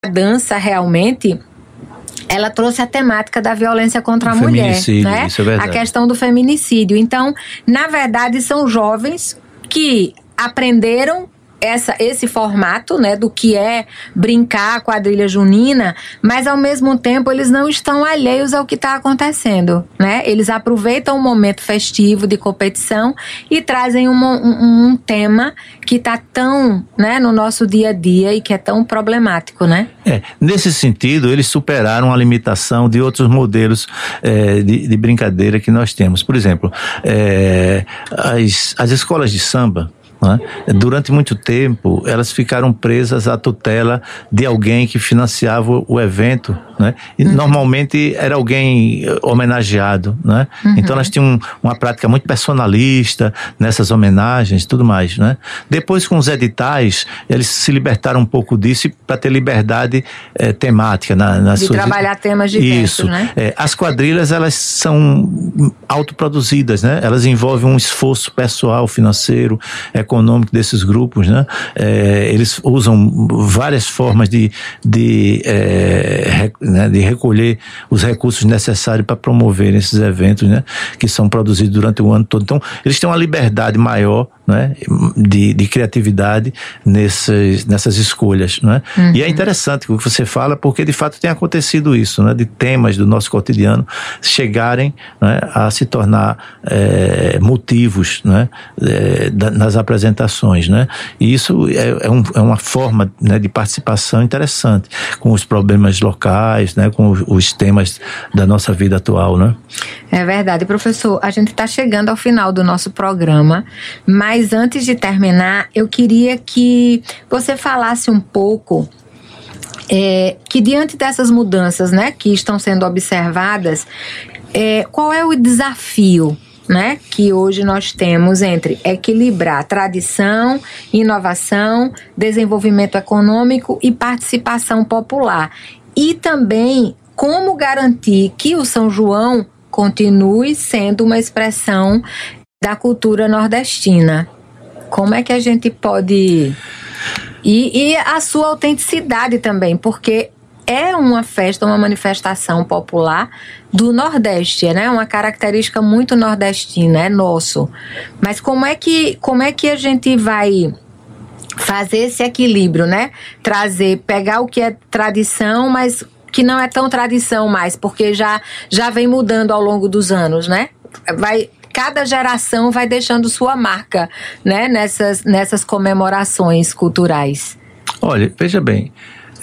a dança realmente, ela trouxe a temática da violência contra a mulher, né? Isso é verdade. A questão do feminicídio. Então, na verdade, são jovens que aprenderam esse formato, né, do que é brincar a quadrilha junina, mas ao mesmo tempo eles não estão alheios ao que está acontecendo, né? Eles aproveitam um momento festivo de competição e trazem um tema que está tão, né, no nosso dia a dia e que é tão problemático, né? Nesse sentido, eles superaram a limitação de outros modelos de brincadeira que nós temos. Por exemplo, as escolas de samba, né? Durante muito tempo elas ficaram presas à tutela de alguém que financiava o evento, né? E normalmente era alguém homenageado, né? Então elas tinham uma prática muito personalista nessas homenagens e tudo mais, né? Depois, com os editais, eles se libertaram um pouco disso para ter liberdade temática nas suas... trabalhar temas diversos. Isso, né? As quadrilhas, elas são autoproduzidas, né? Elas envolvem um esforço pessoal, financeiro, econômico desses grupos, né? Eles usam várias formas de recolher os recursos necessários para promover esses eventos, né? Que são produzidos durante o ano todo. Então, eles têm uma liberdade maior, né? de criatividade nessas escolhas, né? E é interessante o que você fala, porque de fato tem acontecido isso, né? De temas do nosso cotidiano chegarem, né, a se tornar motivos, né, nas apresentações, né? E isso é uma forma, né, de participação interessante com os problemas locais, né, com os temas da nossa vida atual, né? É verdade. Professor, a gente está chegando ao final do nosso programa, mas antes de terminar, eu queria que você falasse um pouco que diante dessas mudanças, né, que estão sendo observadas, qual é o desafio, né, que hoje nós temos entre equilibrar tradição, inovação, desenvolvimento econômico e participação popular. E também como garantir que o São João continue sendo uma expressão da cultura nordestina. Como é que a gente pode... E a sua autenticidade também, porque é uma festa, uma manifestação popular do Nordeste, né? Uma característica muito nordestina, é nosso. Mas como é que a gente vai fazer esse equilíbrio, né? Pegar o que é tradição, mas que não é tão tradição mais, porque já vem mudando ao longo dos anos, né? Cada geração vai deixando sua marca, né, nessas comemorações culturais. Olha, veja bem,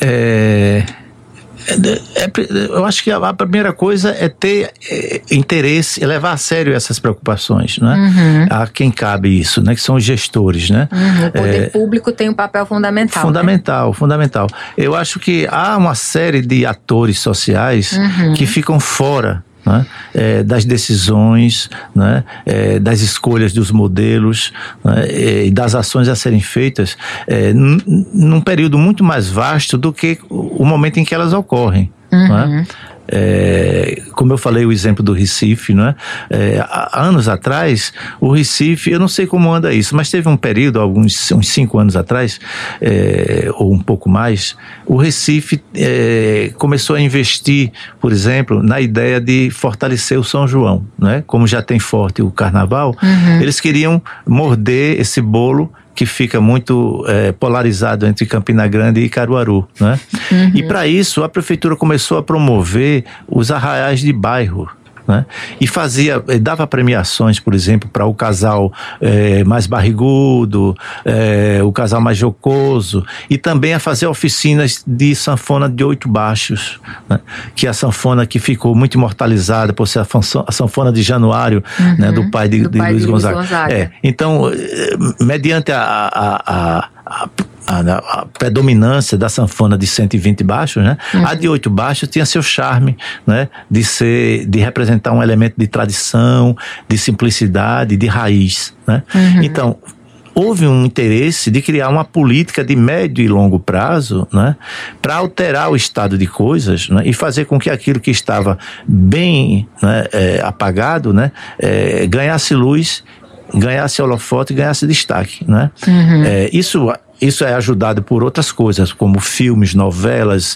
eu acho que a primeira coisa é ter interesse, levar a sério essas preocupações, né? A quem cabe isso, né? Que são os gestores, né? O poder público tem um papel fundamental. Fundamental. Eu acho que há uma série de atores sociais que ficam fora, né, das decisões, né, das escolhas dos modelos, né, e das ações a serem feitas num período muito mais vasto do que o momento em que elas ocorrem. Né? Como eu falei, o exemplo do Recife, né? Há anos atrás, o Recife, eu não sei como anda isso, mas teve um período, uns 5 anos atrás, ou um pouco mais, o Recife começou a investir, por exemplo, na ideia de fortalecer o São João, né? Como já tem forte o Carnaval, eles queriam morder esse bolo que fica muito polarizado entre Campina Grande e Caruaru, né? E para isso a prefeitura começou a promover os arraiais de bairro, né? E dava premiações, por exemplo, para o casal mais barrigudo, o casal mais jocoso, e também a fazer oficinas de sanfona de 8 baixos, né? Que é a sanfona que ficou muito imortalizada por ser a sanfona de Januário, né? Do pai de Luiz Gonzaga. Então, mediante a predominância da sanfona de 120 baixos, né? A de 8 baixos tinha seu charme, né? De representar um elemento de tradição, de simplicidade, de raiz, né? Então, houve um interesse de criar uma política de médio e longo prazo, né? Para alterar o estado de coisas, né? E fazer com que aquilo que estava bem, né, apagado, né, ganhasse luz, ganhasse holofote, ganhasse destaque, né? Isso isso é ajudado por outras coisas, como filmes, novelas,